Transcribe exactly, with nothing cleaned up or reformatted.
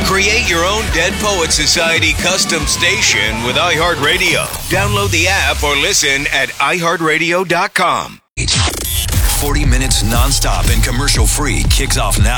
Create your own Dead Poet Society custom station with iHeartRadio. Download the app or listen at i heart radio dot com. forty minutes nonstop and commercial free kicks off now.